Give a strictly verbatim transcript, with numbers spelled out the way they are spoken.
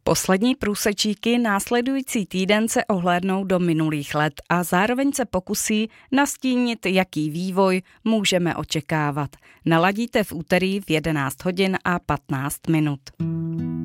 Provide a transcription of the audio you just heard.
Poslední průsečíky následující týden se ohlédnou do minulých let a zároveň se pokusí nastínit, jaký vývoj můžeme očekávat. Naladíte v úterý v jedenáct hodin a patnáct minut.